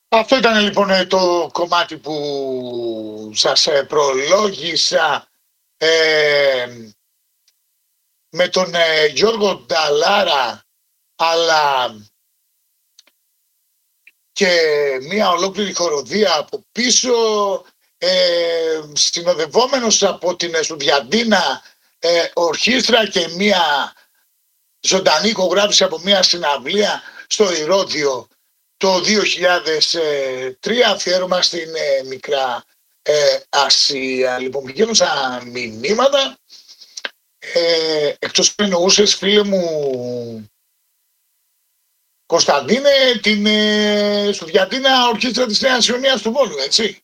Αυτό ήταν λοιπόν το κομμάτι που σας προλόγησα με τον Γιώργο Νταλάρα, αλλά και μια ολόκληρη χοροδία από πίσω, συνοδευόμενος από την Στουδιαντίνα ορχήστρα και μια ζωντανή ηχογράφηση από μια συναυλία στο Ηρώδειο το 2003, αφιέρωμα στην Μικρά Ασία. Λοιπόν, πηγαίνω στα μηνύματα. Εκτός που εννοούσες, φίλε μου Κωνσταντίνε, την Στουδιαντίνα Ορχήστρα της Νέας Ιωνίας του Βόλου, έτσι.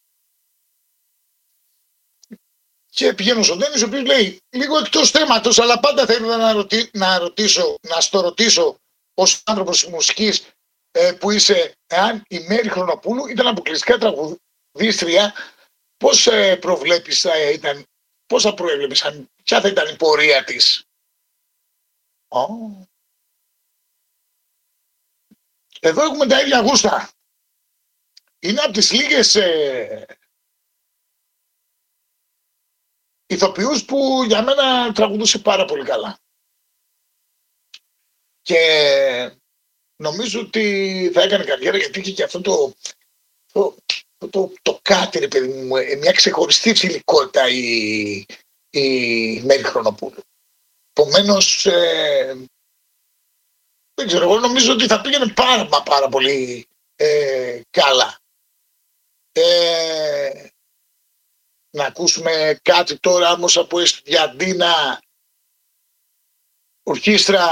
Και πηγαίνω στον Ντένις, ο οποίος λέει λίγο εκτός θέματος, αλλά πάντα θέλω να στο ρωτήσω ως άνθρωπος της μουσικής που είσαι, εάν η Μέρη Χρονοπούλου ήταν αποκλειστικά τραγουδίστρια, πώς προβλέπεις πώς θα προέβλεπες, ποια θα ήταν η πορεία της? Εδώ έχουμε τα ίδια γούστα. Είναι από τις λίγες ηθοποιούς που για μένα τραγουδούσε πάρα πολύ καλά. Και νομίζω ότι θα έκανε καριέρα, γιατί είχε και αυτό το κάτι, ρε παιδί μου, μια ξεχωριστή φιλικότητα η Μέρη Χρονοπούλου. Επομένως, δεν ξέρω, εγώ νομίζω ότι θα πήγαινε πάρα πολύ καλά. Να ακούσουμε κάτι τώρα όμως από Στουδιαντίνα Ορχήστρα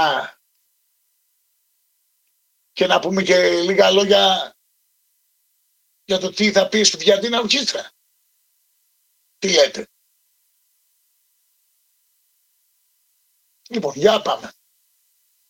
και να πούμε και λίγα λόγια για το τι θα πει Στουδιαντίνα Ορχήστρα. Τι λέτε? Λοιπόν, για πάμε.